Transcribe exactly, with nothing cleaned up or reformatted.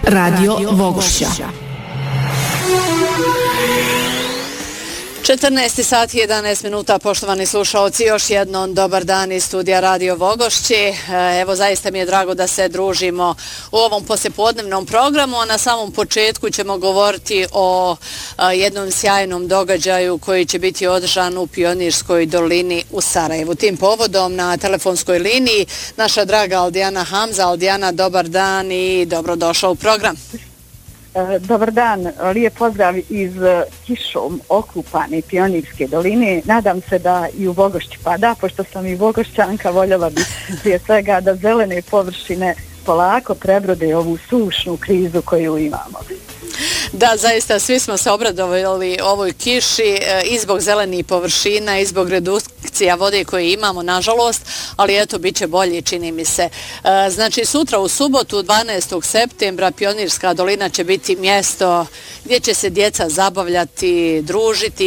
Radio Vogošća. četrnaest sati i jedanaest minuta, poštovani slušalci, još jednom dobar dan iz studija Radio Vogošći. Evo, zaista mi je drago da se družimo u ovom poslijepodnevnom programu, a na samom početku ćemo govoriti o jednom sjajnom događaju koji će biti održan u Pionirskoj dolini u Sarajevu. Tim povodom na telefonskoj liniji naša draga Aldijana Hamza. Aldijana, dobar dan i dobrodošao u program. Dobar dan, lijep pozdrav iz kišom okupane Pionirske doline. Nadam se da i u Vogošći pada, pošto sam i Vogošćanka, voljela bi prije svega da zelene površine polako prebrode ovu sušnu krizu koju imamo. Da, zaista svi smo se obradovali ovoj kiši i zbog zelenih površina i zbog redukcija vode koje imamo, nažalost, ali eto, bit će bolje, čini mi se. Znači, sutra u subotu, dvanaestog septembra, Pionirska dolina će biti mjesto gdje će se djeca zabavljati, družiti,